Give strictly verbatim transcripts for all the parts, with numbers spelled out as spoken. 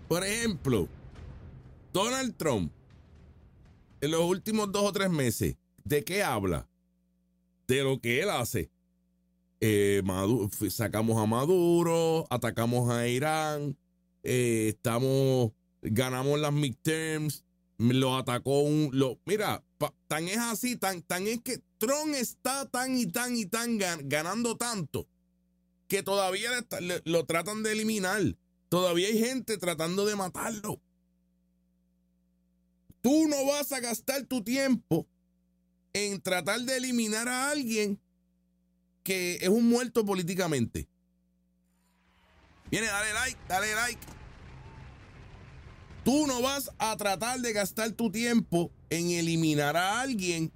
Por ejemplo, Donald Trump, en los últimos dos o tres meses, ¿de qué habla? De lo que él hace. Eh, Maduro, sacamos a Maduro, atacamos a Irán, eh, estamos, ganamos las midterms, lo atacó un, lo, mira, pa, tan es así, tan, tan es que Trump está tan y tan y tan gan, ganando tanto que todavía le, le, lo tratan de eliminar. Todavía hay gente tratando de matarlo. Tú no vas a gastar tu tiempo en tratar de eliminar a alguien que es un muerto políticamente. Viene, dale like, dale like. Tú no vas a tratar de gastar tu tiempo en eliminar a alguien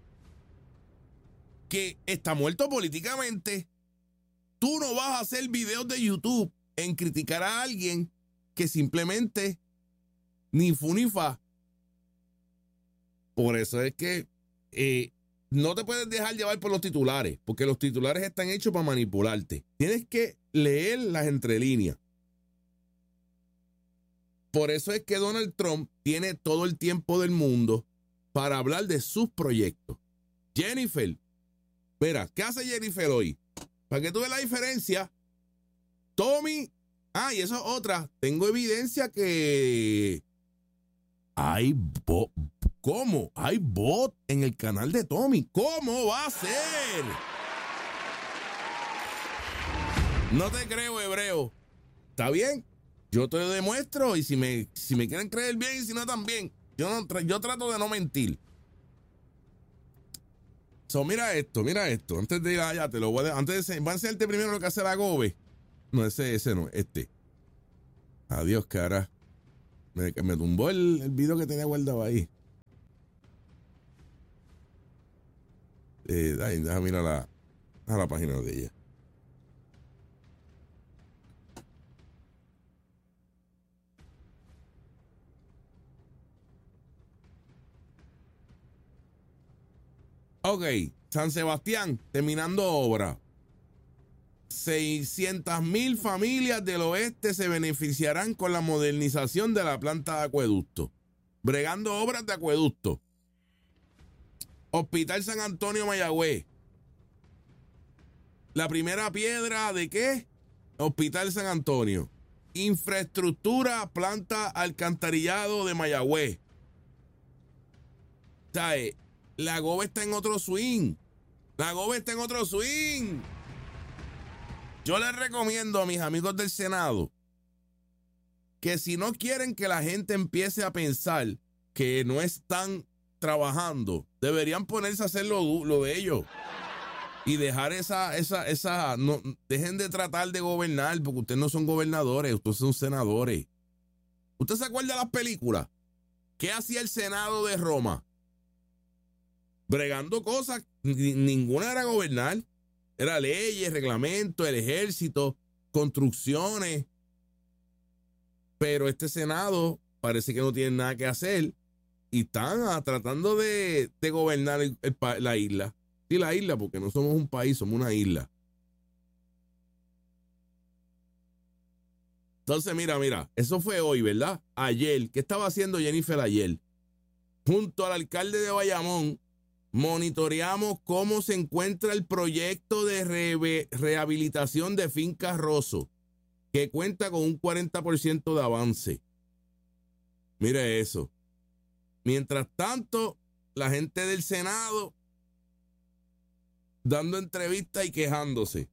que está muerto políticamente. Tú no vas a hacer videos de YouTube en criticar a alguien que simplemente ni fu ni fa. Por eso es que eh, no te puedes dejar llevar por los titulares, porque los titulares están hechos para manipularte. Tienes que leer las entrelíneas. Por eso es que Donald Trump tiene todo el tiempo del mundo para hablar de sus proyectos. Jennifer, mira, ¿qué hace Jennifer hoy? Para que tú veas la diferencia. Tommy, ah, y eso es otra. Tengo evidencia que hay bo- ¿Cómo? Hay bot en el canal de Tommy. ¿Cómo va a ser? No te creo, hebreo. ¿Está bien? Yo te lo demuestro y si me, si me quieren creer bien y si no también. Yo, no, yo trato de no mentir. So, mira esto, mira esto. Antes de ir allá, te lo voy a... Antes de... Voy a enseñarte primero lo que hace la Gobe. No, ese, ese no, este. Adiós, cara. Me, me tumbó el, el video que tenía guardado ahí. Eh, ay, déjame mirar la, a la página de ella. Ok, San Sebastián, terminando obra. seiscientas mil familias del oeste se beneficiarán con la modernización de la planta de acueducto. Bregando obras de acueducto. Hospital San Antonio Mayagüez. La primera piedra de qué? Hospital San Antonio. Infraestructura, planta alcantarillado de Mayagüez. O sea, eh, la Gobe está en otro swing. La Gobe está en otro swing. Yo les recomiendo a mis amigos del Senado que si no quieren que la gente empiece a pensar que no están trabajando, deberían ponerse a hacer lo, lo de ellos y dejar esa, esa, esa, no, dejen de tratar de gobernar porque ustedes no son gobernadores, ustedes son senadores. ¿Usted se acuerda de las películas? ¿Qué hacía el Senado de Roma? Bregando cosas, ninguna era gobernar. Era leyes, reglamentos, el ejército, construcciones. Pero este Senado parece que no tiene nada que hacer y están ah, tratando de, de gobernar el, el, la isla. Sí, la isla, porque no somos un país, somos una isla. Entonces, mira, mira, eso fue hoy, ¿verdad? Ayer, ¿qué estaba haciendo Jennifer ayer? Junto al alcalde de Bayamón, monitoreamos cómo se encuentra el proyecto de re- rehabilitación de Finca Rosso, que cuenta con un cuarenta por ciento de avance. Mire eso. Mientras tanto, la gente del Senado dando entrevistas y quejándose.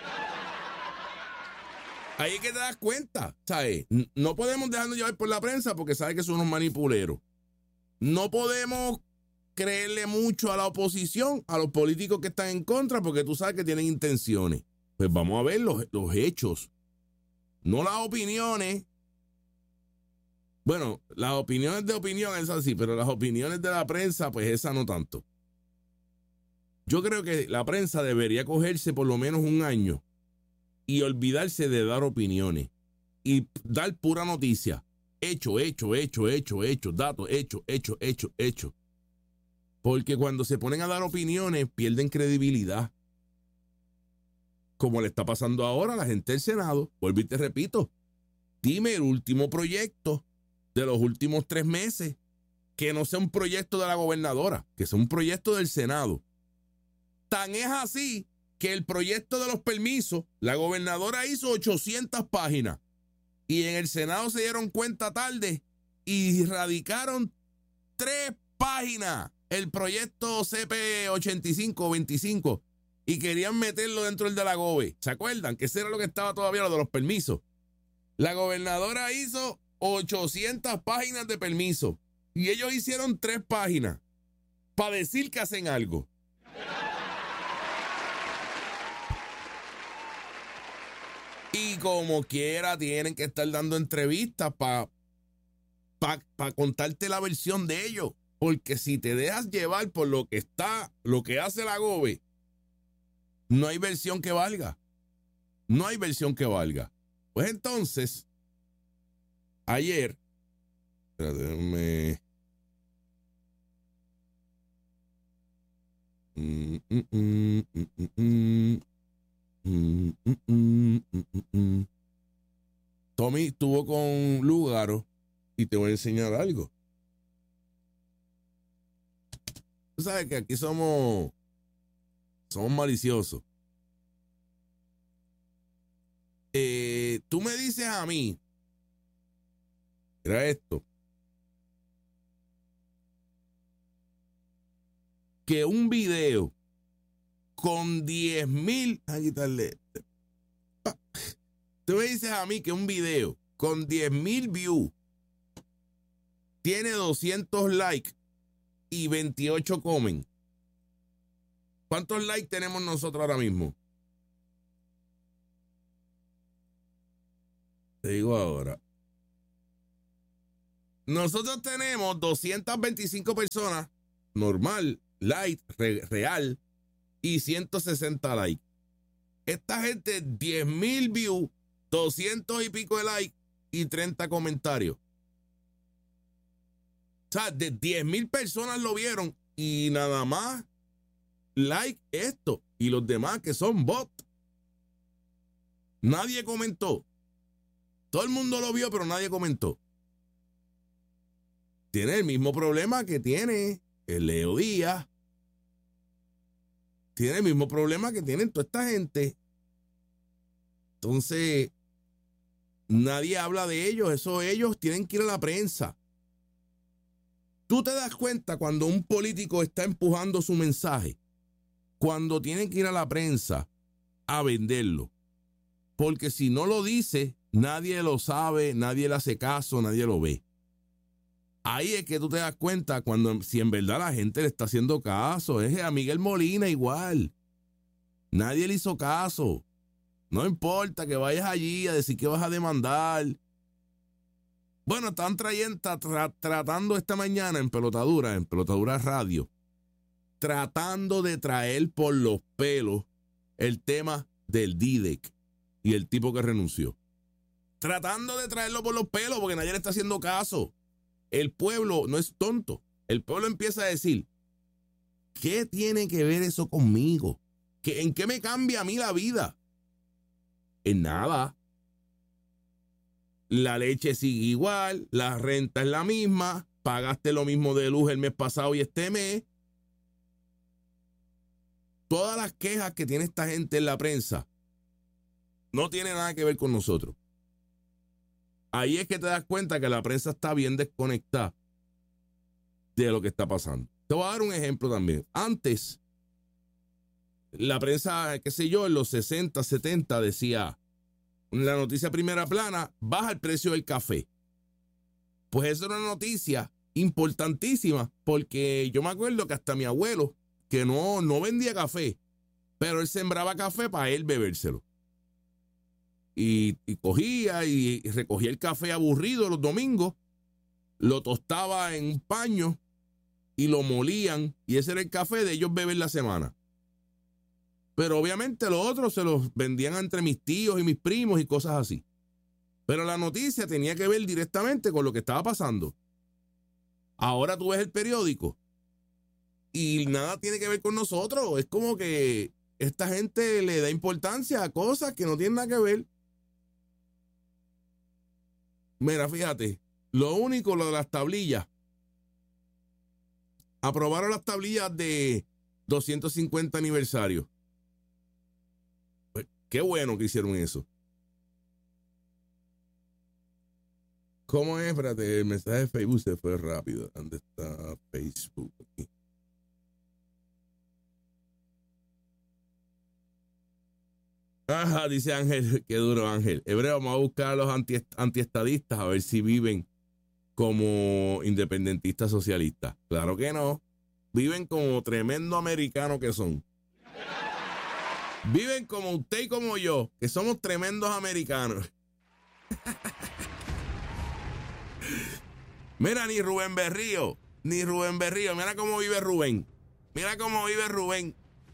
Ahí es que te das cuenta, ¿sabes? No podemos dejarnos llevar por la prensa porque sabes que son unos manipuleros. No podemos creerle mucho a la oposición, a los políticos que están en contra, porque tú sabes que tienen intenciones. Pues vamos a ver los, los hechos, no las opiniones. Bueno, las opiniones de opinión, esas sí, pero las opiniones de la prensa, pues esa no tanto. Yo creo que la prensa debería cogerse por lo menos un año y olvidarse de dar opiniones y dar pura noticia. Hecho, hecho, hecho, hecho, hecho, datos, hecho, hecho, hecho, hecho. Porque cuando se ponen a dar opiniones, pierden credibilidad. Como le está pasando ahora a la gente del Senado. Vuelvo y te repito. Dime el último proyecto de los últimos tres meses que no sea un proyecto de la gobernadora, que sea un proyecto del Senado. Tan es así que el proyecto de los permisos, la gobernadora hizo ochocientas páginas y en el Senado se dieron cuenta tarde y radicaron tres páginas el proyecto C P ochenta y cinco o veinticinco y querían meterlo dentro del de la gobe. ¿Se acuerdan? Que ese era lo que estaba todavía, lo de los permisos. La gobernadora hizo ochocientas páginas de permiso y ellos hicieron tres páginas para decir que hacen algo. Y como quiera tienen que estar dando entrevistas para pa, pa contarte la versión de ellos. Porque si te dejas llevar por lo que está, lo que hace la gobe, no hay versión que valga. No hay versión que valga. Pues entonces, ayer, espérate, déjame, mm, mm, mm, mm, mm, mm. Mm, mm, mm, mm, mm, mm. Tommy estuvo con Lugaro y te voy a enseñar algo. Tú sabes que aquí somos somos maliciosos. Eh, tú me dices a mí, mira esto, que un video con diez mil, a quitarle, tú me dices a mí que un video con diez mil views tiene doscientos likes y veintiocho comen. ¿Cuántos likes tenemos nosotros ahora mismo? Te digo ahora. Nosotros tenemos doscientas veinticinco personas, normal, like, re, real, y ciento sesenta likes. Esta gente, diez mil views, doscientos y pico de likes y treinta comentarios. O sea, de diez mil personas lo vieron y nada más like esto. Y los demás que son bots. Nadie comentó. Todo el mundo lo vio, pero nadie comentó. Tiene el mismo problema que tiene el Leo Díaz. Tiene el mismo problema que tienen toda esta gente. Entonces, nadie habla de ellos. Eso ellos tienen que ir a la prensa. Tú te das cuenta cuando un político está empujando su mensaje, cuando tienen que ir a la prensa a venderlo. Porque si no lo dice, nadie lo sabe, nadie le hace caso, nadie lo ve. Ahí es que tú te das cuenta cuando si en verdad la gente le está haciendo caso. Es a Miguel Molina igual. Nadie le hizo caso. No importa que vayas allí a decir que vas a demandar. Bueno, están trayendo, tra, tratando esta mañana en Pelotadura, en Pelotadura Radio, tratando de traer por los pelos el tema del D I D E C y el tipo que renunció. Tratando de traerlo por los pelos porque nadie le está haciendo caso. El pueblo no es tonto. El pueblo empieza a decir, ¿qué tiene que ver eso conmigo? ¿Qué, ¿En qué me cambia a mí la vida? En nada. La leche sigue igual, la renta es la misma, pagaste lo mismo de luz el mes pasado y este mes. Todas las quejas que tiene esta gente en la prensa no tienen nada que ver con nosotros. Ahí es que te das cuenta que la prensa está bien desconectada de lo que está pasando. Te voy a dar un ejemplo también. Antes, la prensa, qué sé yo, en los sesenta, setenta decía, la noticia primera plana, baja el precio del café. Pues eso era una noticia importantísima, porque yo me acuerdo que hasta mi abuelo, que no, no vendía café, pero él sembraba café para él bebérselo. Y, y cogía y, y recogía el café aburrido los domingos, lo tostaba en un paño y lo molían, y ese era el café de ellos beber la semana. Pero obviamente los otros se los vendían entre mis tíos y mis primos y cosas así. Pero la noticia tenía que ver directamente con lo que estaba pasando. Ahora tú ves el periódico y nada tiene que ver con nosotros. Es como que esta gente le da importancia a cosas que no tienen nada que ver. Mira, fíjate, lo único, lo de las tablillas. Aprobaron las tablillas de doscientos cincuenta aniversario. Pues, qué bueno que hicieron eso. ¿Cómo es? Espérate, el mensaje de Facebook se fue rápido. ¿Dónde está Facebook? Aquí. Ajá, dice Ángel, qué duro Ángel. Hebreo, vamos a buscar a los anti, antiestadistas a ver si viven como independentistas socialistas. Claro que no. Viven como tremendo americanos que son. Viven como usted y como yo, que somos tremendos americanos. Mira, ni Rubén Berrío, ni Rubén Berrío. Mira cómo vive Rubén. Mira cómo vive Rubén.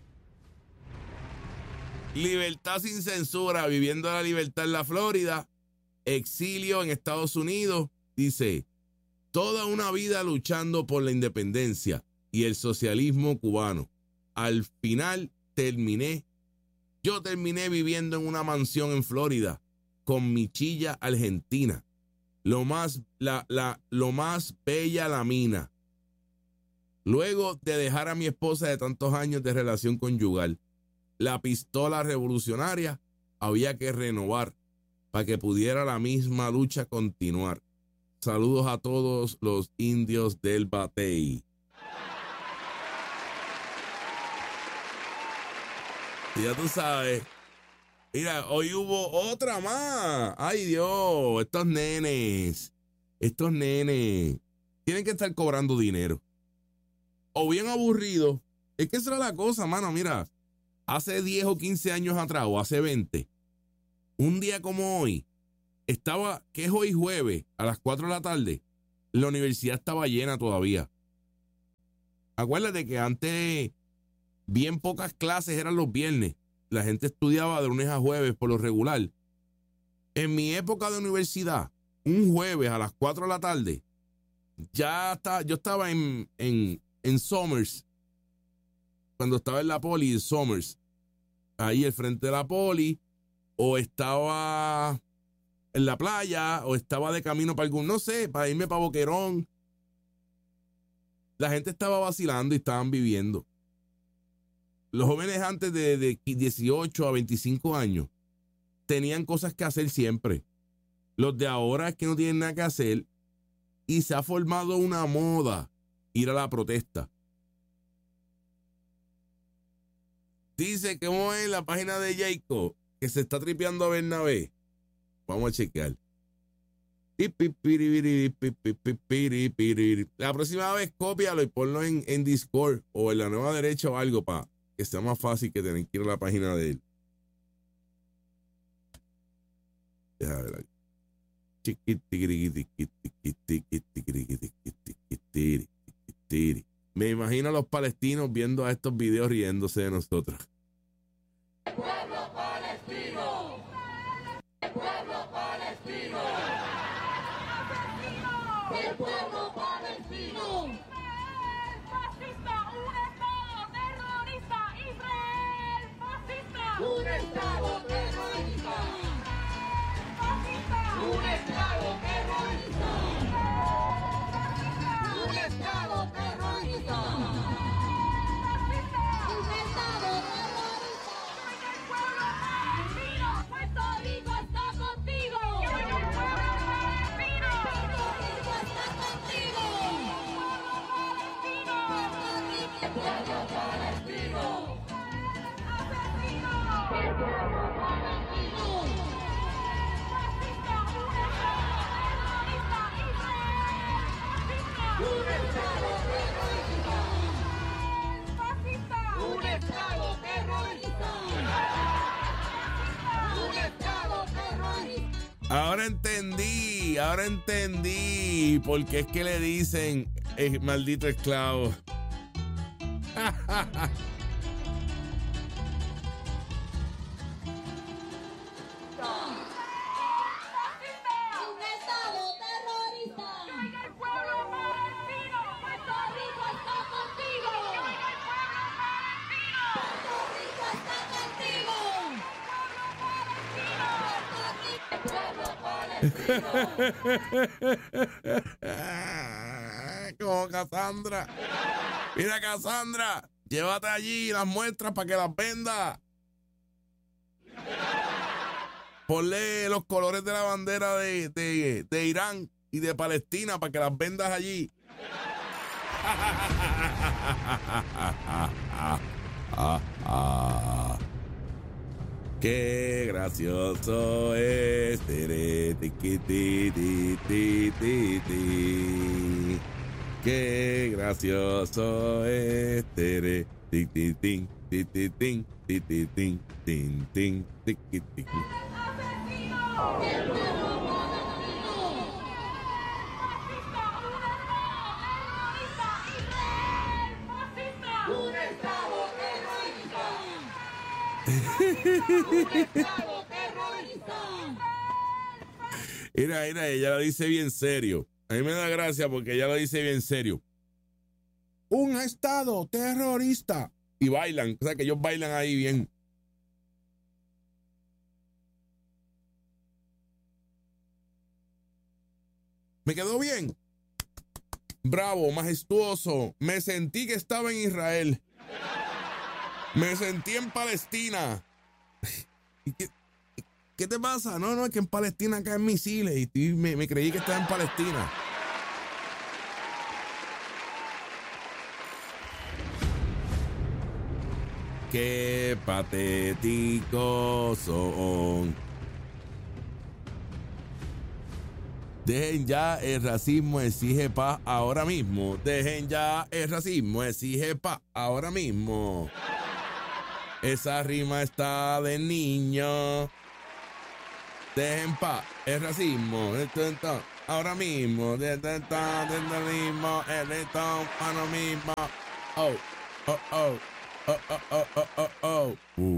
Libertad sin censura, viviendo la libertad en la Florida. Exilio en Estados Unidos. Dice, toda una vida luchando por la independencia y el socialismo cubano. Al final terminé, yo terminé viviendo en una mansión en Florida con mi chilla argentina. Lo más, la, la, lo más bella la mina. Luego de dejar a mi esposa de tantos años de relación conyugal, la pistola revolucionaria había que renovar para que pudiera la misma lucha continuar. Saludos a todos los indios del Batey. Ya tú sabes. Mira, hoy hubo otra más. Ay, Dios, estos nenes, estos nenes tienen que estar cobrando dinero. O bien aburridos. Es que esa era la cosa, mano. Mira, hace diez o quince años atrás, o hace veinte, un día como hoy, estaba, que es hoy jueves, a las cuatro de la tarde, la universidad estaba llena todavía. Acuérdate que antes bien pocas clases eran los viernes. La gente estudiaba de lunes a jueves por lo regular. En mi época de universidad, un jueves a las cuatro de la tarde, ya está, yo estaba en, en, en Somers, cuando estaba en la poli, en Somers, ahí al frente de la poli, o estaba en la playa, o estaba de camino para algún, no sé, para irme para Boquerón. La gente estaba vacilando y estaban viviendo. Los jóvenes antes de, de dieciocho a veinticinco años tenían cosas que hacer siempre. Los de ahora es que no tienen nada que hacer y se ha formado una moda ir a la protesta. Dice que vamos en la página de Jacob que se está tripeando a Bernabé. Vamos a chequear. La próxima vez cópialo y ponlo en, en Discord o en la Nueva Derecha o algo para que sea más fácil que tener que ir a la página de él. Déjame ver aquí. Me imagino a los palestinos viendo a estos videos riéndose de nosotros. ¡El pueblo palestino! ¡El pueblo palestino! ¡El pueblo palestino! ¡Fascista! ¡Un estado terrorista! ¡Israel! ¡Fascista! ¡Un estado terrorista! ¡Fascista! ¡Un estado terrorista! ¡Un estado terrorista! ¡Fascista! ¡Un estado terrorista! ¡Soy del pueblo palestino! ¡Puerto Rico está contigo! ¡Soy del pueblo palestino! ¡Puerto Rico está contigo! ¡El pueblo palestino! ¡Asesino! ¡El pueblo palestino! ¡Fascista! ¡Un estado terrorista! ¡Fascista! ¡Un estado terrorista! ¡Un estado terrorista! Ahora entendí, ahora entendí por qué es que le dicen el maldito esclavo. ¡Un estado terrorista! ¡Soy del pueblo palestino! ¡Puerto Rico está contigo! ¡Soy del pueblo palestino! ¡Puerto Rico está contigo! ¡Pueblo palestino! ¡Puerto Rico! ¡Pueblo palestino! Como Cassandra. Mira, Cassandra, llévate allí las muestras para que las venda. Ponle los colores de la bandera de, de, de Irán y de Palestina para que las vendas allí. Qué gracioso es. Qué gracioso es. Mira, mira, ella lo dice bien serio. A mí me da gracia porque ella lo dice bien serio. Un estado terrorista. Y bailan, o sea que ellos bailan ahí bien. ¿Me quedó bien? Bravo, majestuoso. Me sentí que estaba en Israel. Me sentí en Palestina. ¿Qué, ¿Qué te pasa? No, no, es que en Palestina caen misiles y me, me creí que estaba en Palestina. Qué patéticos son. Dejen ya el racismo, exige paz ahora mismo. Dejen ya el racismo, exige paz ahora mismo. Esa rima está de niño. Dejen paz el racismo. Ahora mismo. Desde el mismo. El ahora mismo. Oh, oh, oh. Oh, oh, oh, oh, oh, oh.